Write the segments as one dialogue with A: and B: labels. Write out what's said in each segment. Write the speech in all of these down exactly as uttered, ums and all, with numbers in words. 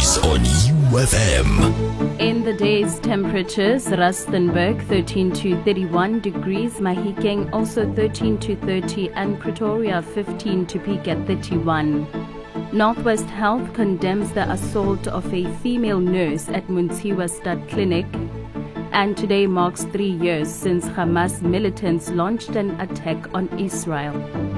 A: News on U F M.
B: In the day's temperatures, Rustenburg thirteen to thirty-one degrees, Mahikeng also thirteen to thirty, and Pretoria fifteen to peak at thirty-one. Northwest Health condemns the assault of a female nurse at Muntsiwa Stud Clinic. And today marks three years since Hamas militants launched an attack on Israel.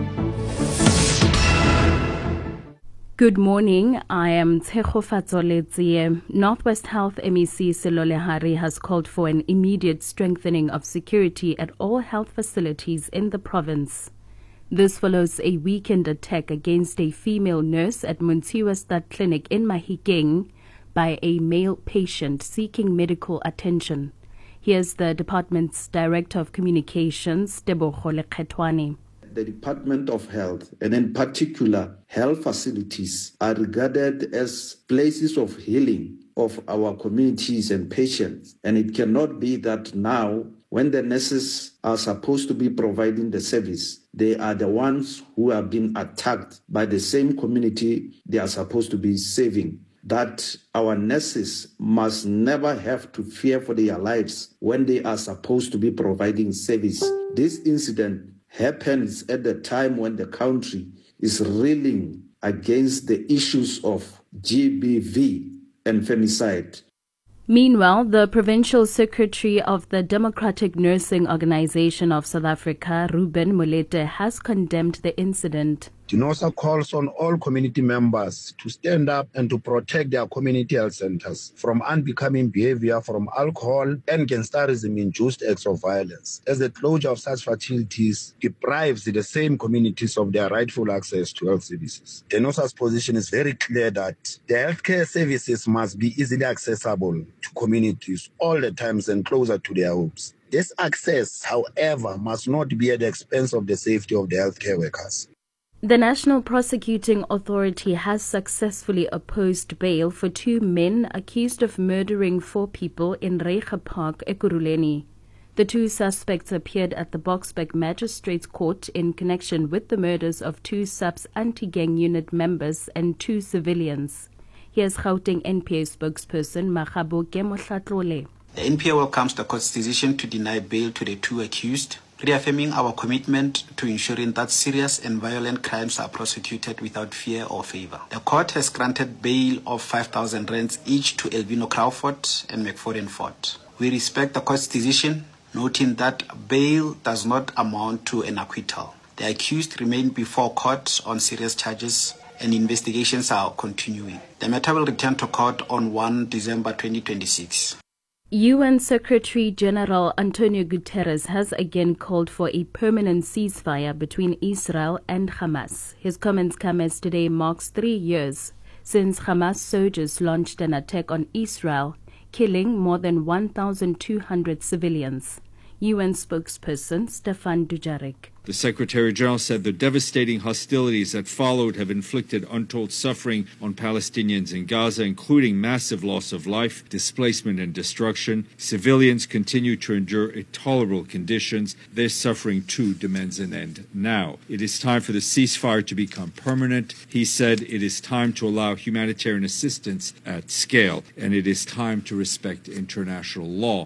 B: Good morning, I am Tshego Fatsoletsie. Northwest Health M E C Selolehari has called for an immediate strengthening of security at all health facilities in the province. This follows a weekend attack against a female nurse at Muntsiwa Stud Clinic in Mahikeng by a male patient seeking medical attention. Here's the department's Director of Communications, Tebogo Lekgetwane.
C: The Department of Health, and in particular health facilities, are regarded as places of healing of our communities and patients. And it cannot be that now, when the nurses are supposed to be providing the service, they are the ones who are being attacked by the same community they are supposed to be saving. That our nurses must never have to fear for their lives when they are supposed to be providing service. This incident happens at the time when the country is reeling against the issues of G B V and femicide.
B: Meanwhile, the Provincial Secretary of the Democratic Nursing Organization of South Africa, Ruben Molete, has condemned the incident.
D: DINOSA calls on all community members to stand up and to protect their community health centers from unbecoming behavior from alcohol and gangsterism-induced acts of violence, as the closure of such facilities deprives the same communities of their rightful access to health services. DINOSA's position is very clear that the healthcare services must be easily accessible to communities all the times and closer to their homes. This access, however, must not be at the expense of the safety of the healthcare workers.
B: The National Prosecuting Authority has successfully opposed bail for two men accused of murdering four people in Reiger Park, Ekurhuleni. The two suspects appeared at the Boksburg Magistrates Court in connection with the murders of two S A P's anti-gang unit members and two civilians. Here's Gauteng N P A spokesperson Makgaboke Motlatlole.
E: The N P A welcomes the court's decision to deny bail to the two accused, reaffirming our commitment to ensuring that serious and violent crimes are prosecuted without fear or favor. The court has granted bail of five thousand rands each to Elvino Crawford and McFadden Ford. We respect the court's decision, noting that bail does not amount to an acquittal. The accused remain before court on serious charges and investigations are continuing. The matter will return to court on the first of December twenty twenty-six.
B: U N Secretary-General Antonio Guterres has again called for a permanent ceasefire between Israel and Hamas. His comments come as today marks three years since Hamas soldiers launched an attack on Israel, killing more than one thousand two hundred civilians. U N spokesperson Stefan Dujarric.
F: The Secretary-General said the devastating hostilities that followed have inflicted untold suffering on Palestinians in Gaza, including massive loss of life, displacement, and destruction. Civilians continue to endure intolerable conditions. Their suffering, too, demands an end now. It is time for the ceasefire to become permanent. He said it is time to allow humanitarian assistance at scale, and it is time to respect international law.